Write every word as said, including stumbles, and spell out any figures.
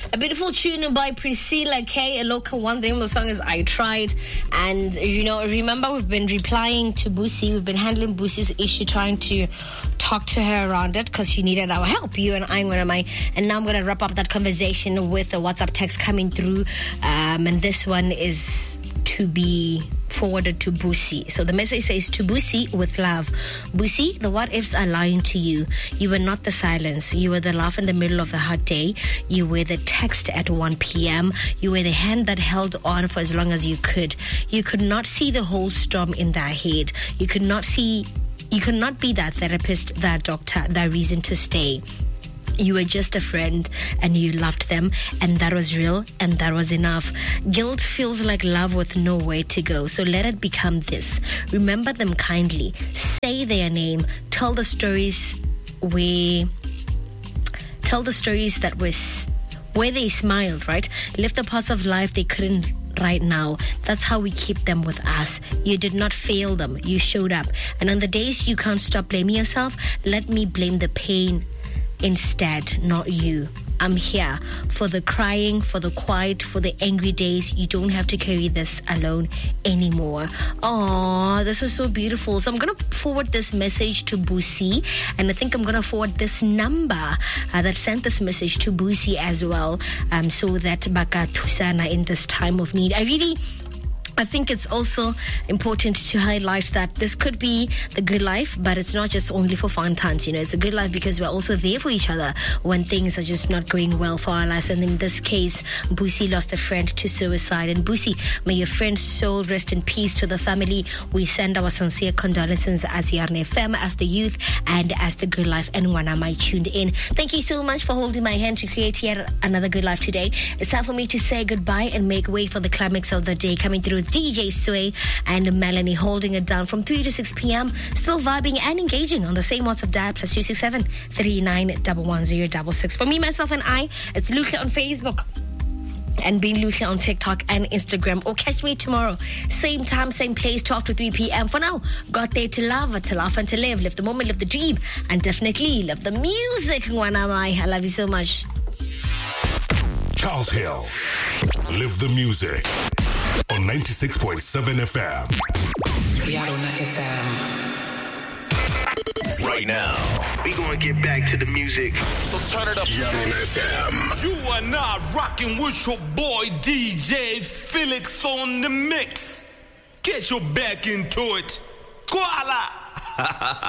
A beautiful tune by Priscilla K, a local one. The name of the song is I Tried. And, you know, remember we've been replying to Boosie. We've been handling Boosie's issue, trying to talk to her around it because she needed our help. You and I, one of my. And now I'm going to wrap up that conversation with a WhatsApp text coming through. Um, and this one is to be forwarded to Boosie. So the message says, to Boosie with love. Boosie, the what ifs are lying to you. You were not the silence. You were the laugh in the middle of a hot day. You were the text at one p.m. You were the hand that held on for as long as you could. You could not see the whole storm in their head. You could not see, you could not be that therapist, that doctor, that reason to stay. You were just a friend and you loved them, and that was real and that was enough. Guilt feels like love with nowhere to go, so let it become this. Remember them kindly. Say their name. Tell the stories where tell the stories that was where they smiled, right? Live the parts of life they couldn't right now. That's how we keep them with us. You did not fail them. You showed up. And on the days you can't stop blaming yourself, let me blame the pain instead, not you. I'm here for the crying, for the quiet, for the angry days. You don't have to carry this alone anymore. Aww, this is so beautiful. So I'm going to forward this message to Boosie, and I think I'm going to forward this number uh, that sent this message to Boosie as well, um, so that baka thusana in this time of need. I really I think it's also important to highlight that this could be the good life, but it's not just only for fun times. You know, it's a good life because we're also there for each other when things are just not going well for our lives. And in this case, Boosie lost a friend to suicide. And Boosie, may your friend's soul rest in peace. To the family, we send our sincere condolences as Yarne F M, as the youth, and as the good life. And when am I tuned in? Thank you so much for holding my hand to create yet another good life today. It's time for me to say goodbye and make way for the climax of the day. Coming through D J Sway and Melanie holding it down from three to six p.m. Still vibing and engaging on the same WhatsApp dial, plus two six seven, three nine one one zero six six. For me, myself, and I, it's Lucia on Facebook and being Lucia on TikTok and Instagram. Or catch me tomorrow, same time, same place, twelve to three p.m. For now, got there to love, to laugh and to live. Live the moment, live the dream, and definitely love the music. One am I. I love you so much. Charles Hill, live the music on ninety-six point seven F M. Yarona F M. Right now, we gonna get back to the music. So turn it up. Yarona F M. You are not rocking with your boy D J Felix on the mix. Get your back into it. Koala.